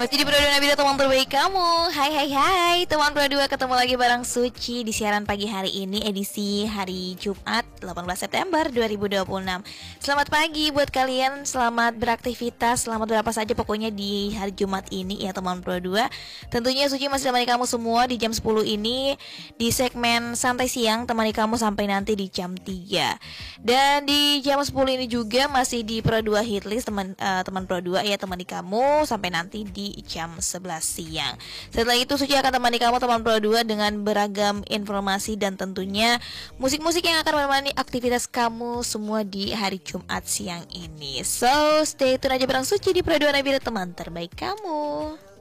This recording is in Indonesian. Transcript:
Masih di Pro 2 Nabila, teman terbaik kamu. Hai teman Pro 2, ketemu lagi bareng Suci di siaran pagi hari ini, edisi hari Jumat 18 September 2026. Selamat pagi buat kalian, selamat beraktivitas, selamat berapa saja pokoknya di hari Jumat ini ya teman Pro 2. Tentunya Suci masih temani kamu semua di jam 10 ini, di segmen santai siang, temani kamu sampai nanti di jam 3. Dan di jam 10 ini juga masih di Pro 2 Hitlist, teman Pro 2 ya, temani kamu sampai nanti di jam 11 siang. Setelah itu Suci akan temani kamu teman Pro 2 dengan beragam informasi dan tentunya musik-musik yang akan menemani aktivitas kamu semua di hari Jumat siang ini. So, stay tune aja bareng Suci di Pro 2 Nabila, teman terbaik kamu.